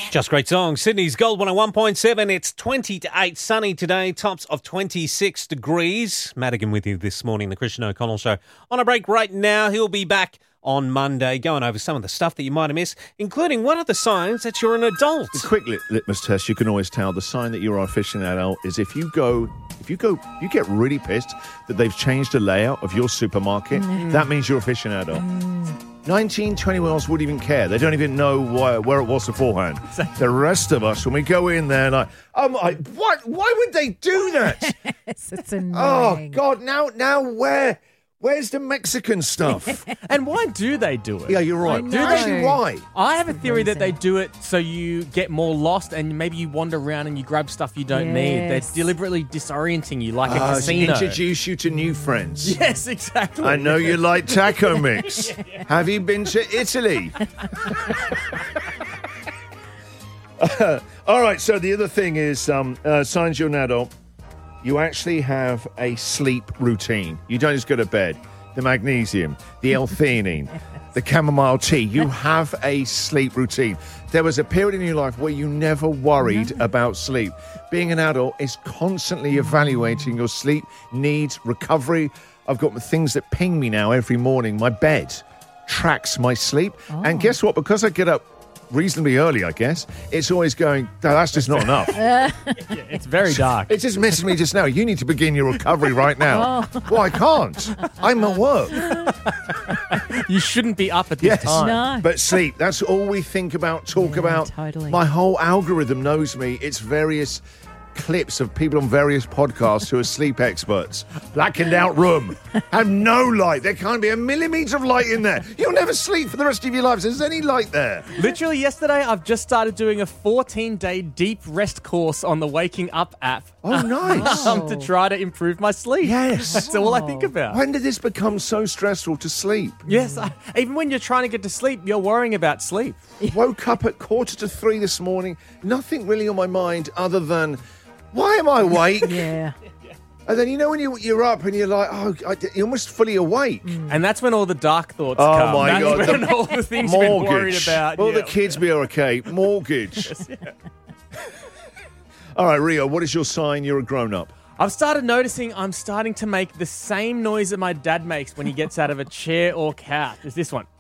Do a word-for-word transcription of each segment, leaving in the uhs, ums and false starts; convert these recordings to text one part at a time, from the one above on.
Just great song. Sydney's Gold one oh one point seven. It's twenty to eight, sunny today, tops of twenty-six degrees. Madigan with you this morning, the Christian O'Connell Show. On a break right now, he'll be back on Monday going over some of the stuff that you might have missed, including what are the signs that you're an adult. A quick lit- litmus test you can always tell. The sign that you're officially an adult is if you go, if you go, you get really pissed that they've changed the layout of your supermarket, mm. that means you're officially an adult. Mm. nineteen, twenty-year-olds wouldn't even care. They don't even know why, where it was beforehand. Exactly. The rest of us, when we go in there, like, oh my, what? Why would they do that? Yes, it's annoying. Oh, God, now, now where? Where's the Mexican stuff? And why do they do it? Yeah, you're right. I know. Actually, why? I have a theory that they do it so you get more lost and maybe you wander around and you grab stuff you don't need. They're Yes. deliberately disorienting you like a Uh, to casino. introduce you to new friends. Yes, exactly. I know you like taco mix. Have you been to Italy? Uh, all right, so the other thing is, um, uh, signs you're an adult, you actually have a sleep routine. You don't just go to bed. The magnesium, the L-theanine, the chamomile tea. You have a sleep routine. There was a period in your life where you never worried no. about sleep. Being an adult is constantly evaluating your sleep needs, recovery. I've got things that ping me now every morning. My bed tracks my sleep. Oh. And guess what? Because I get up reasonably early, I guess, it's always going, no, that's just not enough. Yeah, it's very dark. It just missed me just now. You need to begin your recovery right now. Oh. Well, I can't. I'm at work. You shouldn't be up at this yes, time. No. But sleep, that's all we think about, talk Yeah, about. totally. My whole algorithm knows me. It's various clips of people on various podcasts who are sleep experts. Blackened out room. Have no light. There can't be a millimetre of light in there. You'll never sleep for the rest of your lives. Is there any light there? Literally yesterday, I've just started doing a fourteen-day deep rest course on the Waking Up app. Oh, nice. um, to try to improve my sleep. Yes. That's all I think about. When did this become so stressful to sleep? Yes, I, even when you're trying to get to sleep, you're worrying about sleep. Woke up at quarter to three this morning. Nothing really on my mind other than, why am I awake? Yeah. And then, you know, when you, you're up and you're like, oh, I, you're almost fully awake. Mm. And that's when all the dark thoughts Oh, come. my that's God. When The all the things you've been worried about. Will yeah. the kids be okay? Mortgage. Yes, yeah. All right, Rio, what is your sign you're a grown-up? I've started noticing I'm starting to make the same noise that my dad makes when he gets out of a chair or couch. It's this one.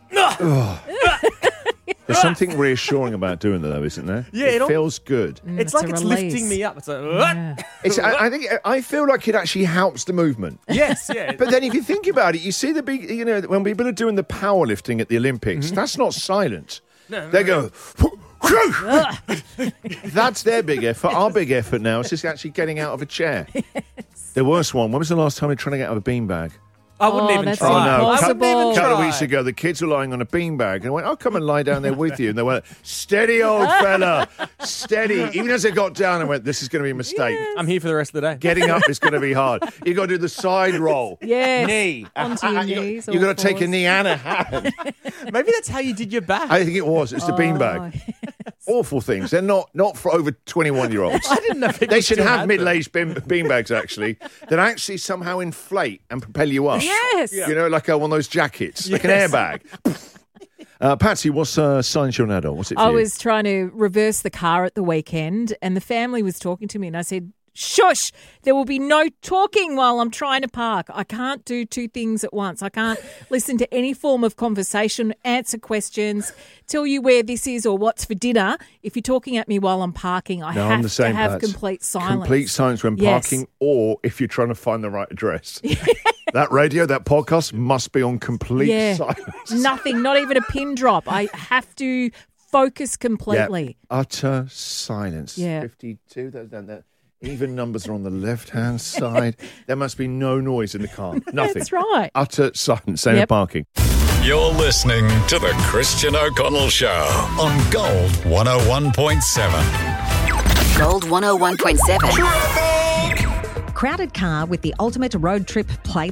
There's something reassuring about doing that, though, isn't there? Yeah, it it al- feels good. Mm, It's a like it's release. lifting me up. It's like, Yeah. It's, I, I think I feel like it actually helps the movement. yes, yeah. But then if you think about it, you see the big, you know, when people are doing the powerlifting at the Olympics, Mm-hmm. that's not silent. No, They no, go, that's their big effort. Our big effort now is just actually getting out of a chair. Yes. The worst one, when was the last time you were trying to get out of a beanbag? I wouldn't Oh, even that's try. Oh, no. I Cut- wouldn't even A couple of try. weeks ago, the kids were lying on a beanbag, and I went, I'll come and lie down there with you. And they went, steady, old fella, steady. Even as they got down, I went, this is going to be a mistake. Yes. I'm here for the rest of the day. Getting up is going to be hard. you got to do the side roll. Yes. Knee. Onto your knees, you all got to take a fours. knee and a hand. Maybe that's how you did your back. I think it was. It's the Oh, beanbag. Awful things. They're not not for over twenty-one-year-olds. I didn't know people They should still have had middle-aged bean, beanbags, actually, that actually somehow inflate and propel you up. Yes. You know, like uh, one of those jackets, like an Yes. airbag. uh, Patsy, what's uh, signs you're an adult? What's it for I you? was trying to reverse the car at the weekend and the family was talking to me and I said, shush, there will be no talking while I'm trying to park. I can't do two things at once. I can't listen to any form of conversation, answer questions, tell you where this is or what's for dinner. If you're talking at me while I'm parking, I No, have I'm the same, to have Pats. complete silence. Complete silence when Yes. parking or if you're trying to find the right address. That radio, that podcast must be on complete Yeah. silence. Nothing, not even a pin drop. I have to focus completely. Yep. Utter silence. Yeah. fifty-two. That, that, that. Even numbers are on the left-hand side. There must be no noise in the car. Nothing. That's right. Utter silence. Same Yep. with parking. You're listening to the Christian O'Connell Show on Gold one oh one point seven. Gold one oh one point seven. Crowded car with the ultimate road trip playlist?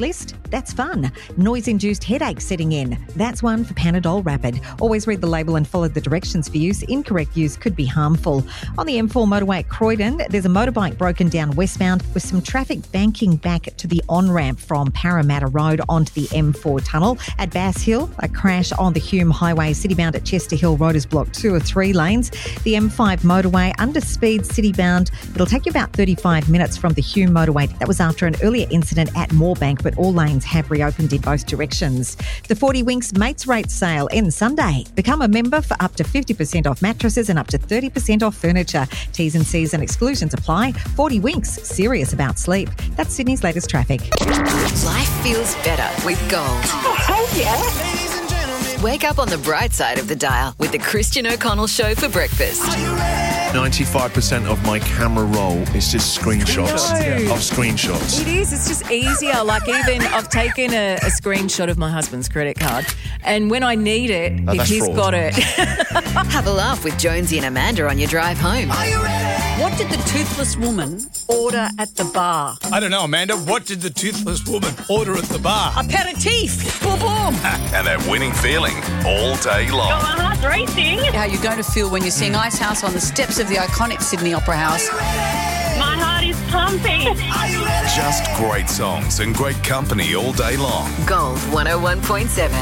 That's fun. Noise-induced headache setting in. That's one for Panadol Rapid. Always read the label and follow the directions for use. Incorrect use could be harmful. On the M four motorway at Croydon, there's a motorbike broken down westbound with some traffic banking back to the on-ramp from Parramatta Road onto the M four tunnel. At Bass Hill, a crash on the Hume Highway citybound at Chester Hill Road is blocked two or three lanes. The M five motorway under speed citybound. It'll take you about thirty-five minutes from the Hume motorway. That was after an earlier incident at Moorebank, but all lanes have reopened in both directions. The forty Winks Mates Rate sale ends Sunday. Become a member for up to fifty percent off mattresses and up to thirty percent off furniture. T's and C's and exclusions apply. forty Winks, serious about sleep. That's Sydney's latest traffic. Life feels better with Gold. Oh, yeah. Wake up on the bright side of the dial with the Christian O'Connell Show for breakfast. ninety-five percent of my camera roll is just screenshots No. of screenshots. It is. It's just easier. Like, even I've taken a, a screenshot of my husband's credit card, and when I need it, Oh, if that's he's fraud. got it. Have a laugh with Jonesy and Amanda on your drive home. What did the toothless woman order at the bar? I don't know, Amanda. What did the toothless woman order at the bar? Aperitif. Boom, boom. And that winning feeling all day long. My heart's racing. How you're going to feel when you're seeing Icehouse on the steps of the iconic Sydney Opera House. My heart is pumping. Just great songs and great company all day long. Gold one oh one point seven.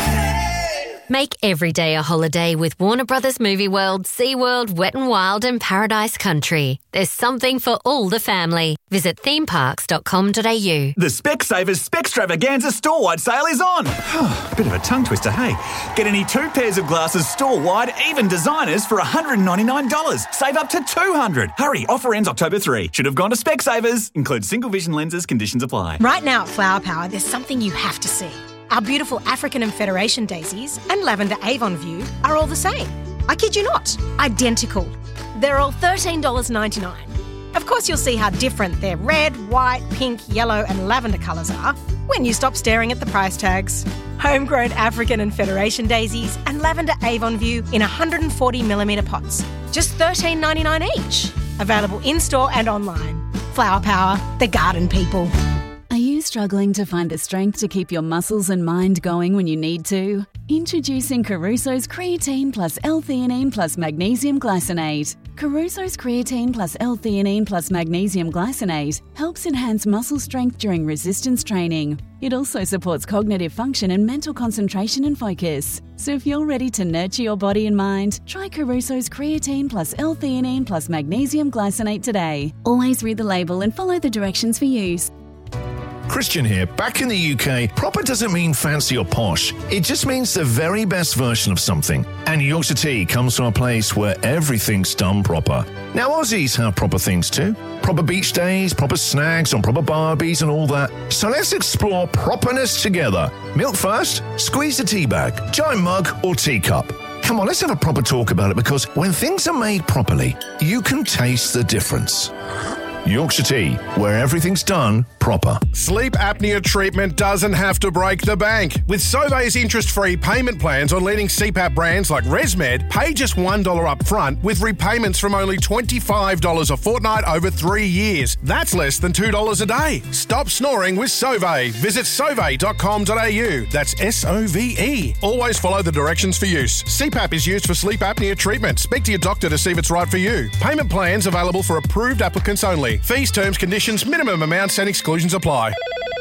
Make every day a holiday with Warner Brothers Movie World, SeaWorld, Wet n Wild and Paradise Country. There's something for all the family. Visit theme parks dot com dot a u. The Specsavers Specstravaganza store-wide sale is on. Bit of a tongue twister, hey? Get any two pairs of glasses store-wide, even designers, for one hundred ninety-nine dollars. Save up to two hundred dollars. Hurry, offer ends October third. Should have gone to Specsavers. Includes single vision lenses, conditions apply. Right now at Flower Power, there's something you have to see. Our beautiful African and Federation daisies and lavender Avon View are all the same. I kid you not, identical. They're all thirteen dollars ninety-nine. Of course, you'll see how different their red, white, pink, yellow and lavender colours are when you stop staring at the price tags. Homegrown African and Federation daisies and lavender Avon View in one hundred forty millimetre pots. Just thirteen dollars ninety-nine each. Available in-store and online. Flower Power, the garden people. Are you struggling to find the strength to keep your muscles and mind going when you need to? Introducing Caruso's Creatine plus L-theanine plus Magnesium Glycinate. Caruso's Creatine plus L-theanine plus Magnesium Glycinate helps enhance muscle strength during resistance training. It also supports cognitive function and mental concentration and focus. So if you're ready to nurture your body and mind, try Caruso's Creatine plus L-theanine plus Magnesium Glycinate today. Always read the label and follow the directions for use. Christian here. Back in the U K, proper doesn't mean fancy or posh. It just means the very best version of something. And Yorkshire Tea comes from a place where everything's done proper. Now, Aussies have proper things too. Proper beach days, proper snags on proper barbies and all that. So let's explore properness together. Milk first, squeeze the tea bag, giant mug or teacup. Come on, let's have a proper talk about it, because when things are made properly, you can taste the difference. Yorkshire Tea, where everything's done proper. Sleep apnea treatment doesn't have to break the bank. With Sauvé's interest-free payment plans on leading C PAP brands like ResMed, pay just one dollar up front with repayments from only twenty-five dollars a fortnight over three years. That's less than two dollars a day. Stop snoring with Sauvé. Visit sauve dot com dot a u. That's S O V E. Always follow the directions for use. C PAP is used for sleep apnea treatment. Speak to your doctor to see if it's right for you. Payment plans available for approved applicants only. Fees, terms, conditions, minimum amounts and exclusions apply.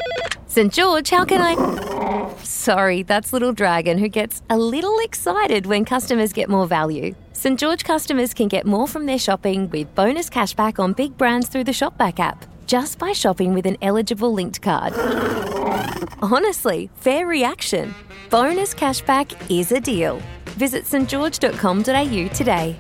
St George, how can I... Sorry, that's Little Dragon, who gets a little excited when customers get more value. St George customers can get more from their shopping with bonus cashback on big brands through the Shopback app, just by shopping with an eligible linked card. Honestly, fair reaction. Bonus cashback is a deal. Visit st george dot com dot a u today.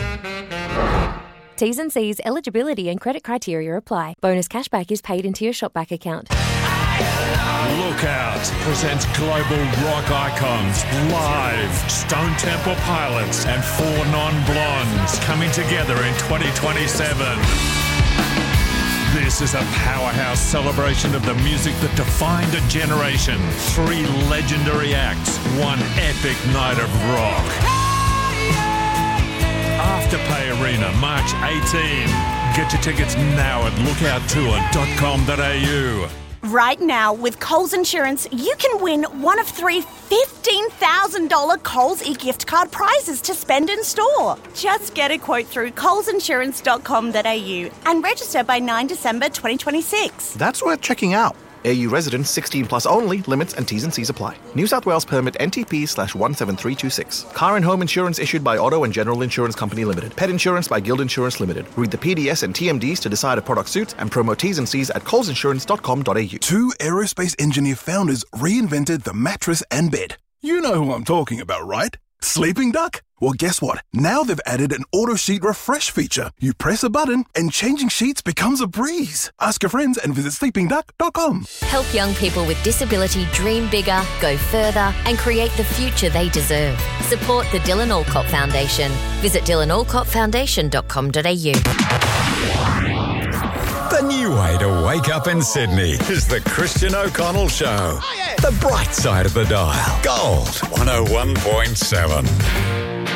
T's and C's, eligibility and credit criteria apply. Bonus cashback is paid into your Shopback account. Lookout presents global rock icons live. Stone Temple Pilots and Four Non-Blondes coming together in twenty twenty-seven. This is a powerhouse celebration of the music that defined a generation. Three legendary acts, one epic night of rock. Afterpay Arena, March eighteenth. Get your tickets now at lookout tour dot com dot a u. Right now, with Coles Insurance, you can win one of three fifteen thousand dollars Coles e-gift card prizes to spend in store. Just get a quote through coles insurance dot com dot a u and register by the ninth of December twenty twenty-six. That's worth checking out. A U residents sixteen plus only. Limits and T's and C's apply. New South Wales permit N T P slash one seven three two six. Car and home insurance issued by Auto and General Insurance Company Limited. Pet insurance by Guild Insurance Limited. Read the P D S and T M Ds to decide a product suits and promo T's and C's at coles insurance dot com dot a u. Two aerospace engineer founders reinvented the mattress and bed. You know who I'm talking about, right? Sleeping Duck? Well, guess what? Now they've added an auto sheet refresh feature. You press a button and changing sheets becomes a breeze. Ask your friends and visit sleeping duck dot com. Help young people with disability dream bigger, go further, and create the future they deserve. Support the Dylan Alcott Foundation. Visit dylan alcott foundation dot com dot a u. The new way to wake up in Sydney is the Christian O'Connell Show. The bright side of the dial. Gold one oh one point seven.